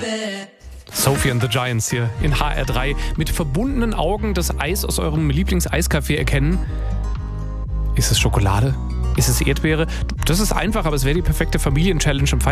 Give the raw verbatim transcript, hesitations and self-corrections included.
Sophie and the Giants hier in H R drei. Mit verbundenen Augen das Eis aus eurem Lieblings-Eiscafé erkennen. Ist es Schokolade? Ist es Erdbeere? Das ist einfach, aber es wäre die perfekte Familien-Challenge im